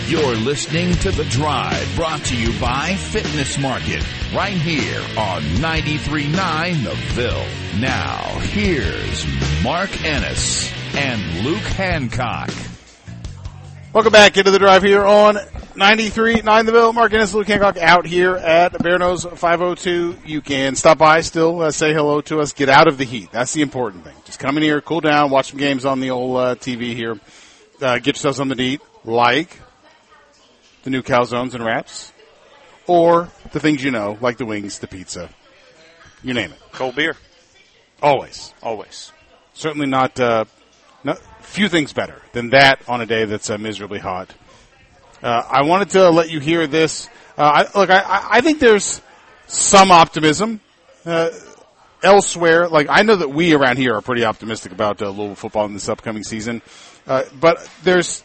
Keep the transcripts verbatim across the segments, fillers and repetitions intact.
You're listening to The Drive, brought to you by Fitness Market, right here on ninety-three point nine The Ville. Now, here's Mark Ennis and Luke Hancock. Welcome back into The Drive here on ninety-three point nine The Ville. Mark Ennis, Luke Hancock out here at Bear Nose five oh two. You can stop by still, uh, say hello to us, get out of the heat. That's the important thing. Just come in here, cool down, watch some games on the old uh, T V here. Uh, get yourself something to eat, like the new calzones and wraps, or the things you know, like the wings, the pizza, you name it. Cold beer. Always. Always. Certainly not, uh, not few things better than that on a day that's uh, miserably hot. Uh, I wanted to let you hear this. Uh, I, look, I, I think there's some optimism uh, elsewhere. Like, I know that we around here are pretty optimistic about uh, Louisville football in this upcoming season, uh, but there's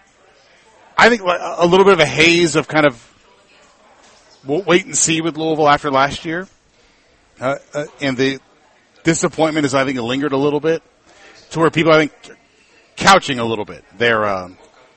I think a little bit of a haze of kind of we'll wait and see with Louisville after last year. Uh, uh, and the disappointment has, I think, lingered a little bit to where people, I think, couching a little bit their, uh,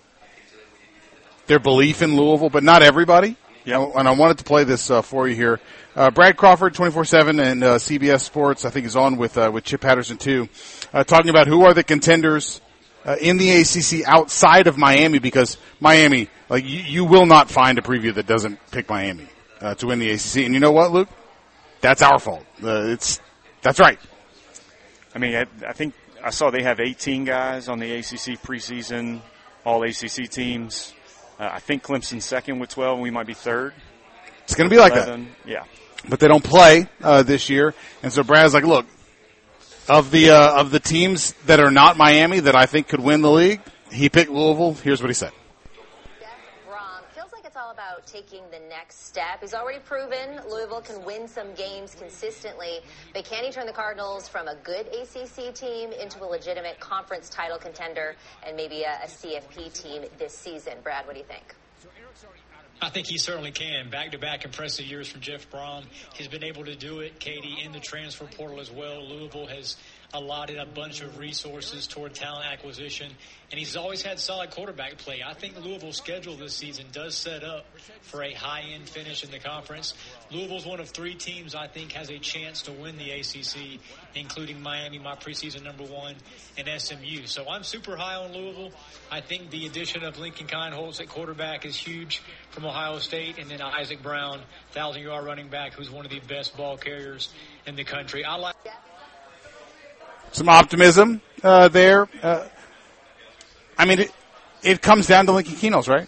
their belief in Louisville, but not everybody. Yep. And I wanted to play this uh, for you here. Uh, Brad Crawford, twenty-four seven, and uh, C B S Sports, I think, is on with uh, with Chip Patterson, too, uh, talking about who are the contenders Uh, in the A C C outside of Miami, because Miami, like you, you will not find a preview that doesn't pick Miami uh, to win the A C C. And you know what, Luke? That's our fault. Uh, it's that's right. I mean, I, I think I saw they have eighteen guys on the A C C preseason, all A C C teams. Uh, I think Clemson's second with twelve, and we might be third. It's going to be like eleven. that. Yeah. But they don't play uh, this year, and so Brad's like, look. Of the uh, of the teams that are not Miami that I think could win the league, he picked Louisville. Here's what he said. Jeff Brom feels like it's all about taking the next step. He's already proven Louisville can win some games consistently, but can he turn the Cardinals from a good A C C team into a legitimate conference title contender and maybe a, a C F P team this season? Brad, what do you think? I think he certainly can. Back-to-back impressive years from Jeff Brom. He's been able to do it, Katie, in the transfer portal as well. Louisville has allotted a bunch of resources toward talent acquisition, and he's always had solid quarterback play. I think Louisville's schedule this season does set up for a high-end finish in the conference. Louisville's one of three teams I think has a chance to win the A C C, including Miami, my preseason number one, and S M U. So I'm super high on Louisville. I think the addition of Lincoln Kineholz at quarterback is huge from Ohio State, and then Isaac Brown, thousand-yard running back, who's one of the best ball carriers in the country. I like some optimism uh, there. Uh, I mean, it, it comes down to Lincoln Kineholz, right?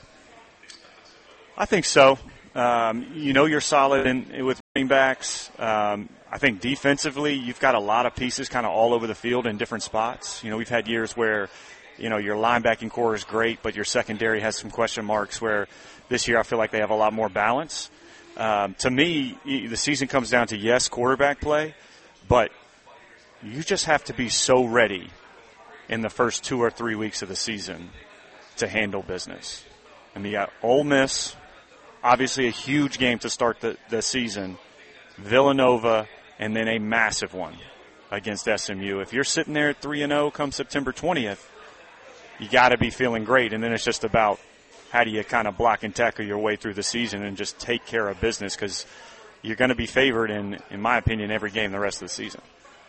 I think so. Um, you know you're solid in, with running backs. Um, I think defensively you've got a lot of pieces kind of all over the field in different spots. You know, we've had years where, you know, your linebacking core is great, but your secondary has some question marks, where this year I feel like they have a lot more balance. Um, to me, the season comes down to, yes, quarterback play, but you just have to be so ready in the first two or three weeks of the season to handle business. And you got Ole Miss, obviously a huge game to start the, the season, Villanova, and then a massive one against S M U. If you're sitting there at three and oh come September twentieth, you got to be feeling great. And then it's just about how do you kind of block and tackle your way through the season and just take care of business, because you're going to be favored in, in my opinion, every game the rest of the season.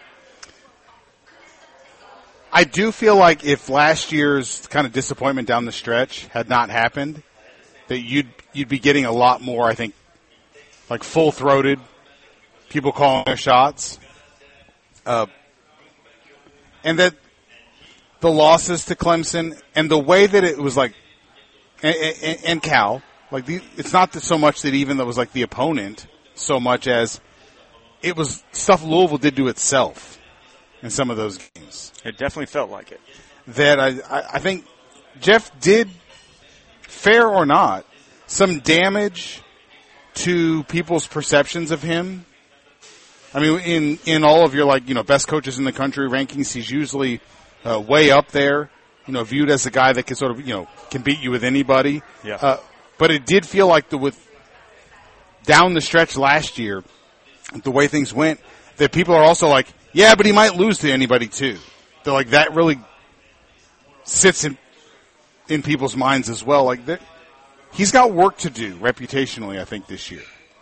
I do feel like if last year's kind of disappointment down the stretch had not happened, that you'd you'd be getting a lot more, I think, like full-throated people calling their shots. Uh, and that the losses to Clemson and the way that it was like, and, and, and Cal, like the, it's not that so much that even that was like the opponent so much as it was stuff Louisville did to itself in some of those games. It definitely felt like it. That I, I, I think Jeff did, fair or not, some damage to people's perceptions of him. I mean, in, in all of your, like, you know, best coaches in the country rankings, he's usually uh, way up there, you know, viewed as a guy that can sort of, you know, can beat you with anybody. Yeah. Uh, but it did feel like the, with down the stretch last year, the way things went, that people are also like, yeah, but he might lose to anybody too. They're like, that really sits in in people's minds as well. Like, he's got work to do reputationally, I think, this year.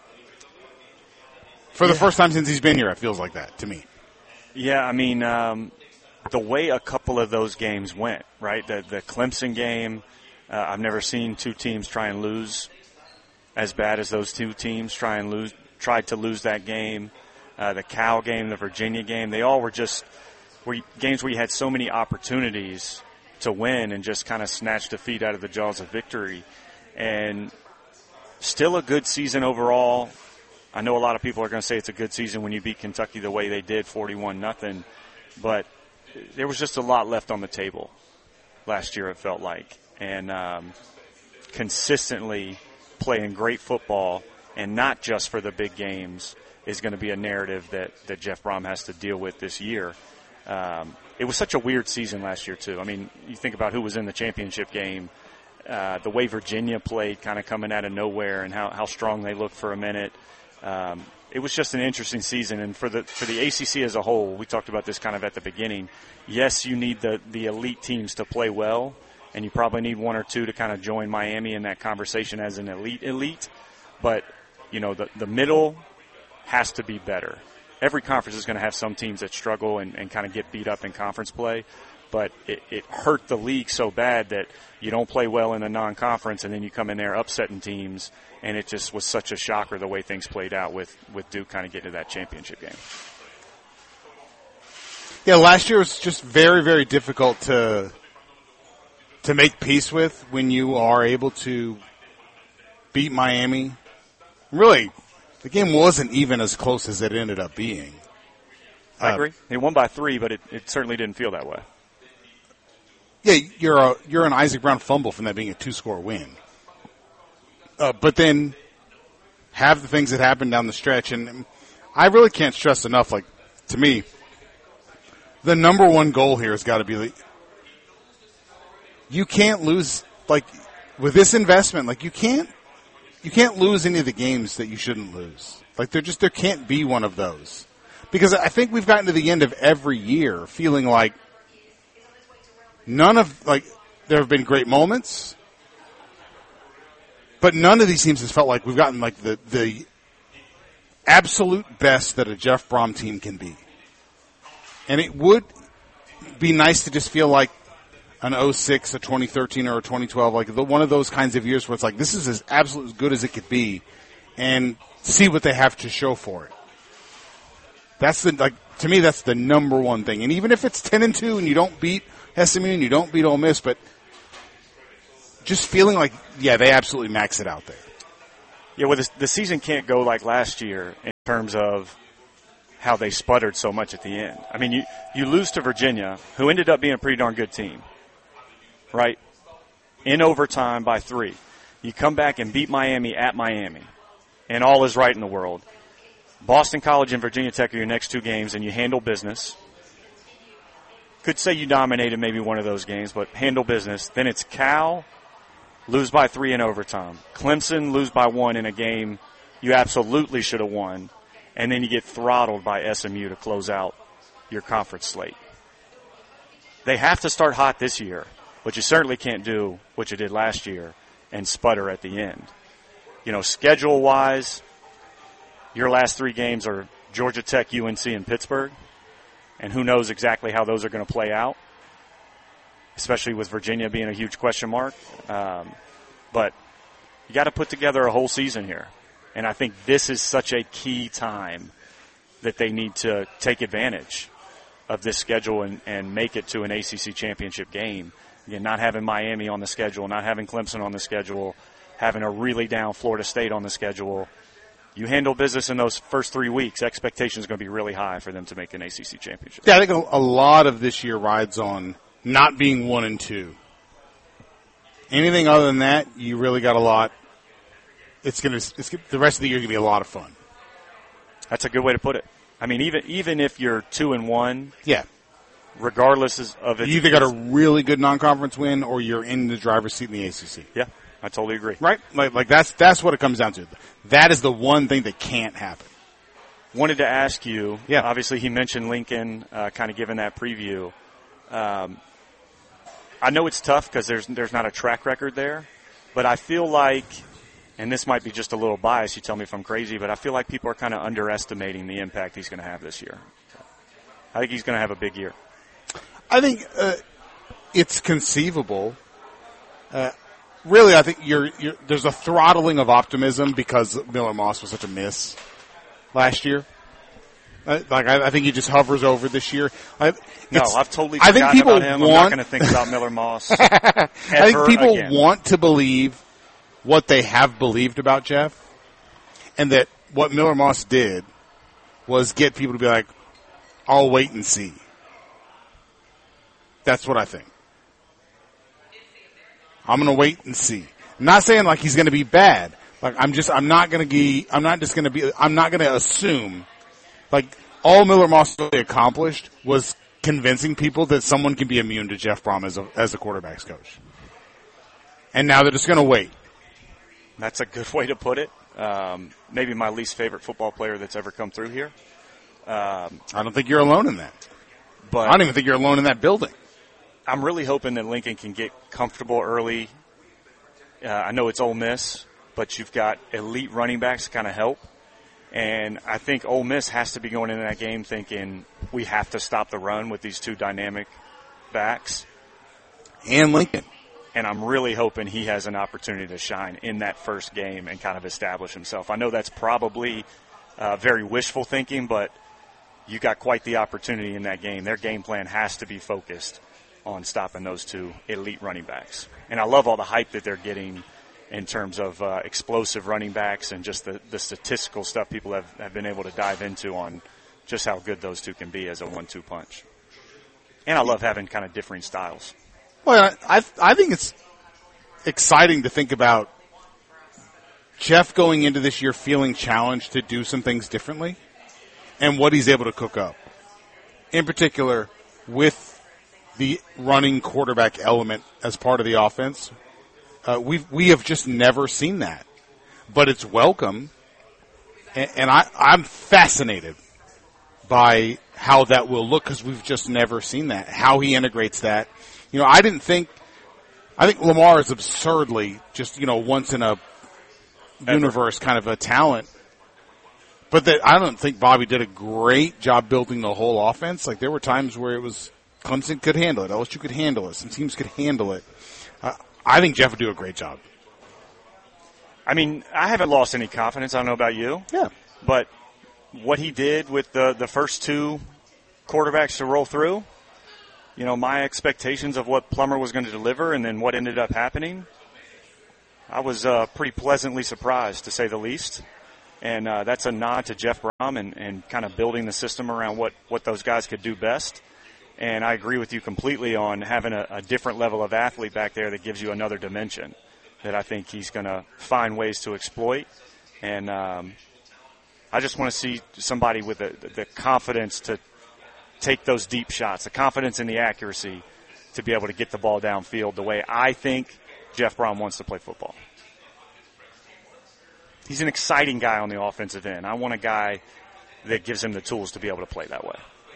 For the yeah. first time since he's been here, it feels like that to me. Yeah, I mean, um, the way a couple of those games went, right? The, the Clemson game, uh, I've never seen two teams try and lose as bad as those two teams try and lose, tried to lose that game. Uh, the Cal game, the Virginia game, they all were just were games where you had so many opportunities to win and just kind of snatch defeat out of the jaws of victory. And still a good season overall. I know a lot of people are going to say it's a good season when you beat Kentucky the way they did, forty-one nothing, but there was just a lot left on the table last year, it felt like. And um, consistently playing great football, and not just for the big games, is going to be a narrative that, that Jeff Brom has to deal with this year. Um, it was such a weird season last year, too. I mean, you think about who was in the championship game, uh, the way Virginia played kind of coming out of nowhere and how, how strong they looked for a minute. Um, it was just an interesting season. And for the for the A C C as a whole, we talked about this kind of at the beginning, yes, you need the, the elite teams to play well, and you probably need one or two to kind of join Miami in that conversation as an elite elite. But, you know, the, the middle has to be better. Every conference is going to have some teams that struggle and, and kind of get beat up in conference play, but it, it hurt the league so bad that you don't play well in a non-conference and then you come in there upsetting teams, and it just was such a shocker the way things played out with, with Duke kind of getting to that championship game. Yeah, last year was just very, very difficult to to make peace with when you are able to beat Miami. Really, the game wasn't even as close as it ended up being. I uh, agree. They won by three, but it, it certainly didn't feel that way. Yeah, you're a, you're an Isaac Brown fumble from that being a two-score win. Uh, but then have the things that happened down the stretch, and I really can't stress enough, like, to me, the number one goal here has got to be, like, you can't lose, like, with this investment, like, you can't, you can't lose any of the games that you shouldn't lose. Like, there just, there can't be one of those. Because I think we've gotten to the end of every year feeling like none of, like, there have been great moments, but none of these teams has felt like we've gotten, like, the, the absolute best that a Jeff Brom team can be. And it would be nice to just feel like an oh six, a twenty thirteen, or a twenty twelve, like the, one of those kinds of years where it's like, this is as absolutely as good as it could be, and see what they have to show for it. That's the, like, to me, that's the number one thing. And even if it's ten and two and you don't beat S M U and you don't beat Ole Miss, but just feeling like, yeah, they absolutely max it out there. Yeah, well, this, the season can't go like last year in terms of how they sputtered so much at the end. I mean, you, you lose to Virginia, who ended up being a pretty darn good team, right? In overtime by three. You come back and beat Miami at Miami, and all is right in the world. Boston College and Virginia Tech are your next two games, and you handle business. Could say you dominated maybe one of those games, but handle business. Then it's Cal, lose by three in overtime. Clemson, lose by one in a game you absolutely should have won. And then you get throttled by S M U to close out your conference slate. They have to start hot this year, but you certainly can't do what you did last year and sputter at the end. You know, schedule-wise, your last three games are Georgia Tech, U N C, and Pittsburgh. And who knows exactly how those are going to play out, especially with Virginia being a huge question mark. Um, but you got to put together a whole season here. And I think this is such a key time that they need to take advantage of this schedule and, and make it to an A C C championship game. Again, not having Miami on the schedule, not having Clemson on the schedule, having a really down Florida State on the schedule. You handle business in those first three weeks, expectations are going to be really high for them to make an A C C championship. Yeah, I think a, a lot of this year rides on not being one and two. Anything other than that, you really got a lot. It's going to it's, the rest of the year is going to be a lot of fun. That's a good way to put it. I mean, even even if you're two and one, yeah, regardless of it, you either got a really good non-conference win or you're in the driver's seat in the A C C. Yeah, I totally agree. Right? Like, like that's that's what it comes down to. That is the one thing that can't happen. Wanted to ask you. Yeah. Obviously, he mentioned Lincoln, uh, kind of giving that preview. Um, I know it's tough because there's there's not a track record there, But I feel like, and this might be just a little bias, you tell me if I'm crazy, but I feel like people are kind of underestimating the impact he's going to have this year. I think he's going to have a big year. I think uh, it's conceivable. Uh, really, I think you're, you're, there's a throttling of optimism because Miller Moss was such a miss last year. Uh, like I, I think he just hovers over this year. I, no, I've totally I forgotten think people about him. Want, I'm not going to think about Miller Moss. I think people again. want to believe what they have believed about Jeff, and that what Miller Moss did was get people to be like, I'll wait and see. That's what I think. I'm going to wait and see. I'm not saying like he's going to be bad. Like I'm just, I'm not going to be, I'm not just going to be, I'm not going to assume. Like all Miller Moss really accomplished was convincing people that someone can be immune to Jeff Brom as a, as a quarterback's coach. And now they're just going to wait. That's a good way to put it. Um, maybe my least favorite football player that's ever come through here. Um, I don't think you're alone in that. But I don't even think you're alone in that building. I'm really hoping that Lincoln can get comfortable early. Uh, I know it's Ole Miss, but you've got elite running backs to kind of help. And I think Ole Miss has to be going into that game thinking we have to stop the run with these two dynamic backs. And Lincoln. And I'm really hoping he has an opportunity to shine in that first game and kind of establish himself. I know that's probably uh, very wishful thinking, but you got quite the opportunity in that game. Their game plan has to be focused on stopping those two elite running backs. And I love all the hype that they're getting in terms of uh, explosive running backs and just the, the statistical stuff people have, have been able to dive into on just how good those two can be as a one two punch. And I love having kind of differing styles. Well, I I think it's exciting to think about Jeff going into this year feeling challenged to do some things differently and what he's able to cook up. In particular, with the running quarterback element as part of the offense, uh, we we have just never seen that. But it's welcome, and, and I, I'm fascinated by how that will look because we've just never seen that, how he integrates that. You know, I didn't think – I think Lamar is absurdly just, you know, once in a universe kind of a talent. But that I don't think Bobby did a great job building the whole offense. Like, there were times where it was Clemson could handle it. L S U could handle it. Some teams could handle it. Uh, I think Jeff would do a great job. I mean, I haven't lost any confidence. I don't know about you. Yeah. But what he did with the, the first two quarterbacks to roll through – you know, my expectations of what Plummer was going to deliver and then what ended up happening, I was uh, pretty pleasantly surprised, to say the least. And uh, that's a nod to Jeff Brom and, and kind of building the system around what, what those guys could do best. And I agree with you completely on having a, a different level of athlete back there that gives you another dimension that I think he's going to find ways to exploit. And um, I just want to see somebody with the, the confidence to take those deep shots, the confidence in the accuracy to be able to get the ball downfield the way I think Jeff Brom wants to play football. He's an exciting guy on the offensive end. I want a guy that gives him the tools to be able to play that way.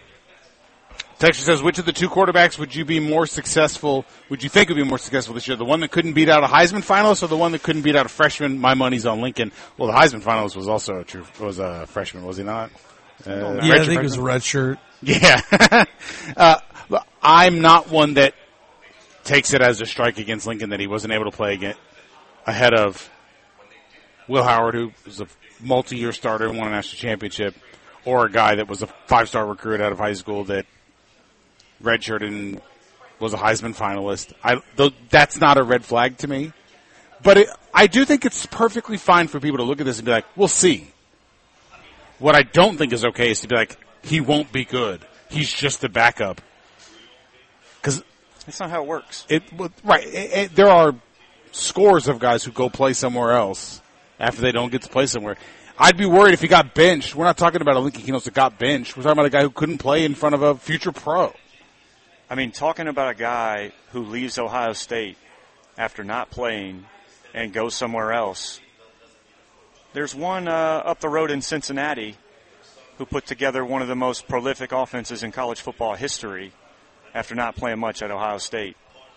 Texas says, which of the two quarterbacks would you be more successful, would you think would be more successful this year? The one that couldn't beat out a Heisman finalist or the one that couldn't beat out a freshman? My money's on Lincoln. Well, the Heisman finalist was also a true, was a freshman, was he not? Uh, yeah, I think it was a red shirt. Yeah. uh, I'm not one that takes it as a strike against Lincoln that he wasn't able to play again, ahead of Will Howard, who was a multi-year starter and won a national championship, or a guy that was a five-star recruit out of high school that redshirted and was a Heisman finalist. I, th- that's not a red flag to me. But it, I do think it's perfectly fine for people to look at this and be like, we'll see. What I don't think is okay is to be like, he won't be good. He's just the backup. Because that's not how it works. It right. It, it, there are scores of guys who go play somewhere else after they don't get to play somewhere. I'd be worried if he got benched. We're not talking about a Lincoln Keno's that got benched. We're talking about a guy who couldn't play in front of a future pro. I mean, talking about a guy who leaves Ohio State after not playing and goes somewhere else. There's one uh, up the road in Cincinnati who put together one of the most prolific offenses in college football history after not playing much at Ohio State.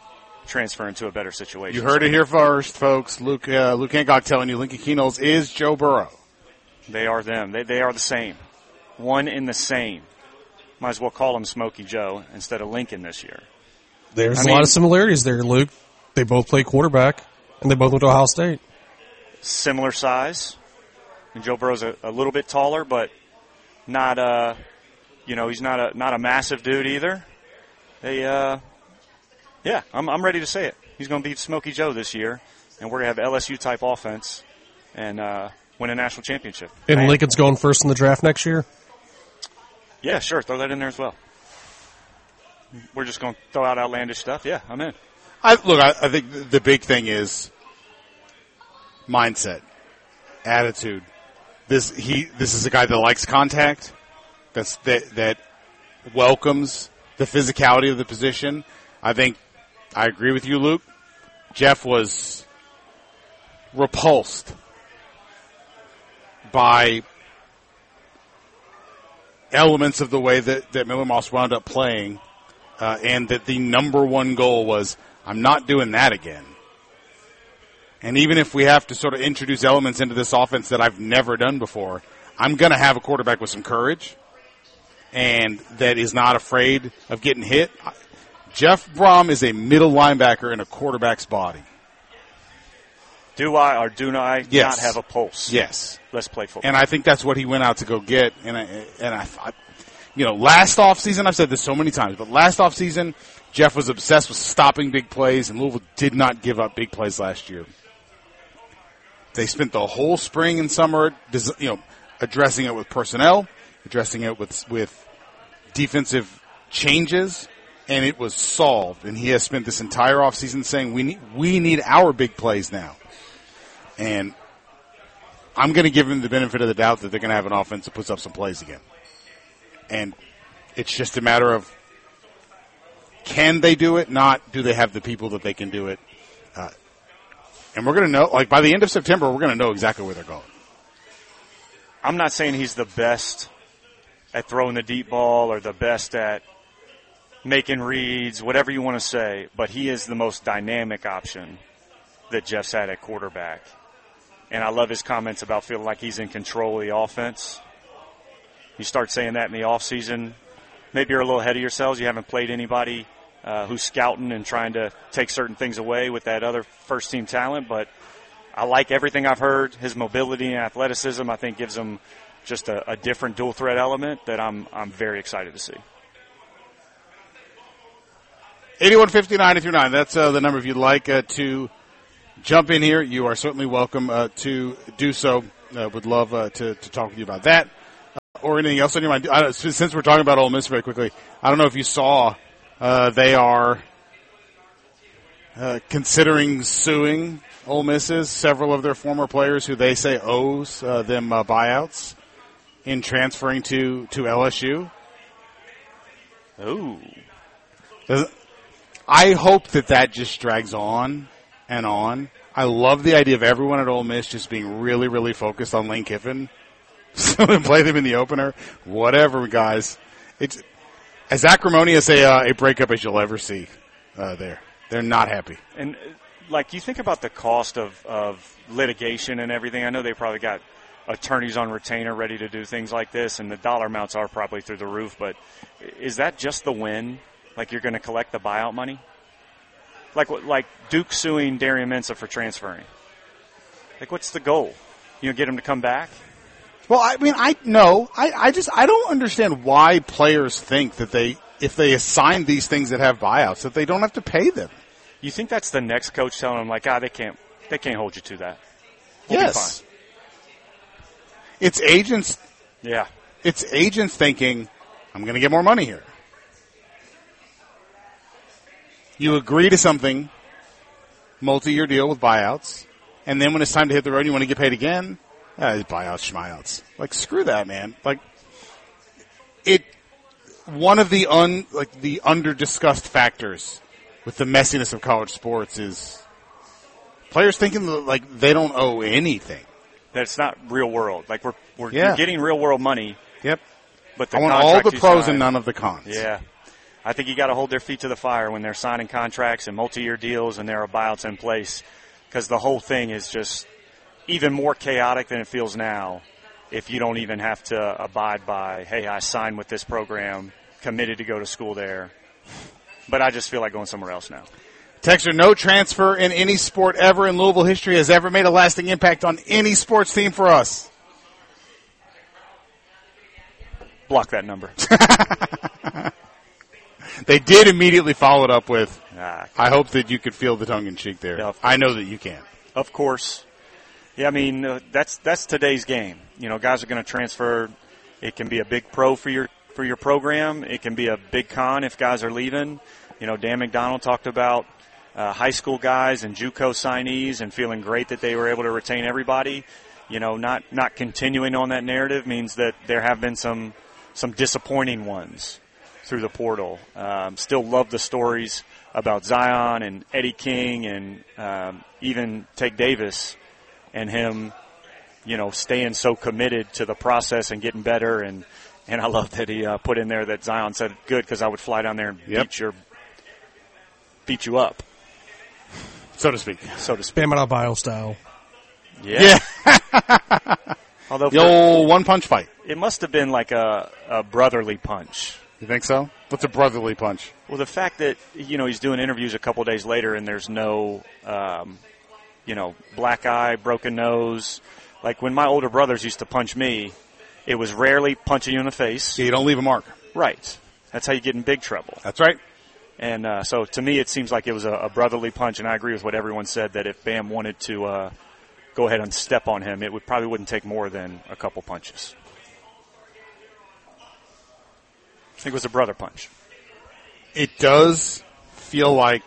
transfer into a better situation. You heard it here first, folks. Luke uh, Luke Hancock telling you Lincoln Keynoles is Joe Burrow. They are them. They they are the same. One in the same. Might as well call him Smokey Joe instead of Lincoln this year. There's I a mean, lot of similarities there, Luke. They both play quarterback, and they both went to Ohio State. Similar size. And Joe Burrow's a, a little bit taller, but not a, you know, he's not a not a massive dude either. They, uh, yeah, I'm I'm ready to say it. He's going to beat Smokey Joe this year, and we're going to have L S U type offense and uh, win a national championship. And Man. Lincoln's going first in the draft next year? Yeah, sure. Throw that in there as well. We're just going to throw out outlandish stuff. Yeah, I'm in. I, look, I, I think the big thing is mindset, attitude. This he this is a guy that likes contact. That's that that welcomes the physicality of the position. I think I agree with you, Luke. Jeff was repulsed by elements of the way that, that Miller Moss wound up playing, uh, and that the number one goal was, I'm not doing that again. And even if we have to sort of introduce elements into this offense that I've never done before, I'm going to have a quarterback with some courage and that is not afraid of getting hit. Jeff Brom is a middle linebacker in a quarterback's body. Do I or do I yes. not have a pulse? Yes. Let's play football. And I think that's what he went out to go get. And I, and I, I you know, last offseason, I've said this so many times, but last offseason, Jeff was obsessed with stopping big plays, and Louisville did not give up big plays last year. They spent the whole spring and summer, you know, addressing it with personnel, addressing it with with defensive changes, and it was solved. And he has spent this entire offseason saying we need we need our big plays now. And I'm going to give him the benefit of the doubt that they're going to have an offense that puts up some plays again. And it's just a matter of, can they do it? Not, do they have the people that they can do it? Uh, and we're going to know, like by the end of September, we're going to know exactly where they're going. I'm not saying he's the best at throwing the deep ball or the best at making reads, whatever you want to say, but he is the most dynamic option that Jeff's had at quarterback. And I love his comments about feeling like he's in control of the offense. You start saying that in the offseason, maybe you're a little ahead of yourselves. You haven't played anybody uh, who's scouting and trying to take certain things away with that other first-team talent. But I like everything I've heard. His mobility and athleticism, I think, gives him just a, a different dual-threat element that I'm I'm very excited to see. eighty-one fifty-nine if you're nine. That's uh, the number if you'd like uh, to jump in here. You are certainly welcome uh, to do so. Uh, would love uh, to, to talk with you about that uh, or anything else on your mind. I don't, since we're talking about Ole Miss very quickly, I don't know if you saw uh, they are uh, considering suing Ole Miss's several of their former players who they say owes uh, them uh, buyouts in transferring to, to L S U. Ooh. I hope that that just drags on and on. I love the idea of everyone at Ole Miss just being really, really focused on Lane Kiffin. So then play them in the opener. Whatever, guys. It's as acrimonious a, uh, a breakup as you'll ever see uh, there. They're not happy. And, like, you think about the cost of, of litigation and everything. I know they probably got attorneys on retainer ready to do things like this, and the dollar amounts are probably through the roof. But is that just the win? Like, you're going to collect the buyout money? Like like Duke suing Darian Mensah for transferring. Like, what's the goal? You know, get him to come back? Well, I mean, I no, I, I just I don't understand why players think that they if they assign these things that have buyouts that they don't have to pay them. You think that's the next coach telling them like, ah, they can't they can't hold you to that? We'll yes. It's agents. Yeah. It's agents thinking, I'm going to get more money here. You agree to something, multi-year deal with buyouts, and then when it's time to hit the road and you want to get paid again, uh, buyouts, schmuyouts. Like, screw that, man. Like, it, one of the un, like, the under-discussed factors with the messiness of college sports is players thinking that, like, they don't owe anything. That's not real world. Like, we're, we're yeah. getting real world money. Yep. But the I want all the pros signed, and none of the cons. Yeah. I think you got to hold their feet to the fire when they're signing contracts and multi-year deals and there are buyouts in place, because the whole thing is just even more chaotic than it feels now if you don't even have to abide by, hey, I signed with this program, committed to go to school there. But I just feel like going somewhere else now. Texter, no transfer in any sport ever in Louisville history has ever made a lasting impact on any sports team for us. Block that number. They did immediately follow it up with, ah, I hope that you could feel the tongue-in-cheek there. Yeah, I know that you can. Of course. Yeah, I mean, uh, that's that's today's game. You know, guys are going to transfer. It can be a big pro for your for your program. It can be a big con if guys are leaving. You know, Dan McDonald talked about uh, high school guys and JUCO signees and feeling great that they were able to retain everybody. You know, not not continuing on that narrative means that there have been some some disappointing ones through the portal. Um, still love the stories about Zion and Eddie King and um, even Take Davis and him, you know, staying so committed to the process and getting better. And, and I love that he uh, put in there that Zion said, good, because I would fly down there and yep. beat your beat you up. So to speak. So to speak. Bam Adebayo style. Yeah. yeah. Although the old one-punch fight. It must have been like a, a brotherly punch. You think so? What's a brotherly punch? Well, the fact that, you know, he's doing interviews a couple days later and there's no, um, you know, black eye, broken nose. Like when my older brothers used to punch me, it was rarely punching you in the face. Yeah, you don't leave a mark. Right. That's how you get in big trouble. That's right. And uh, so to me it seems like it was a, a brotherly punch, and I agree with what everyone said, that if Bam wanted to uh, go ahead and step on him, it would probably wouldn't take more than a couple punches. I think it was a brother punch. It does feel like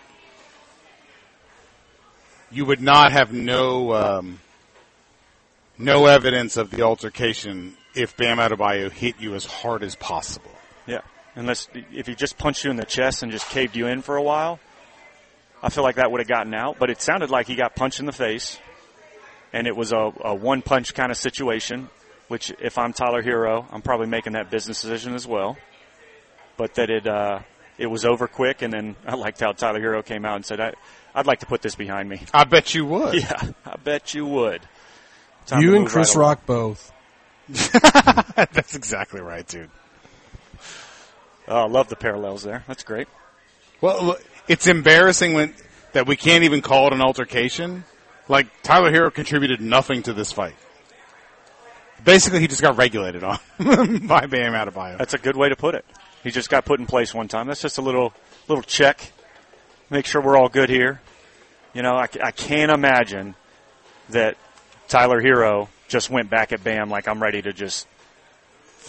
you would not have no um, no evidence of the altercation if Bam Adebayo hit you as hard as possible. Yeah, unless if he just punched you in the chest and just caved you in for a while, I feel like that would have gotten out. But it sounded like he got punched in the face, and it was a, a one-punch kind of situation, which if I'm Tyler Hero, I'm probably making that business decision as well. But that it uh, it was over quick, and then I liked how Tyler Hero came out and said, I, I'd like to put this behind me. I bet you would. Yeah, I bet you would. Time you and Chris right Rock both. That's exactly right, dude. Oh, I love the parallels there. That's great. Well, look, it's embarrassing when that we can't even call it an altercation. Like, Tyler Hero contributed nothing to this fight. Basically, he just got regulated on by Bam Adebayo. That's a good way to put it. He just got put in place one time. That's just a little little check. Make sure we're all good here. You know, I, I can't imagine that Tyler Hero just went back at Bam like, I'm ready to just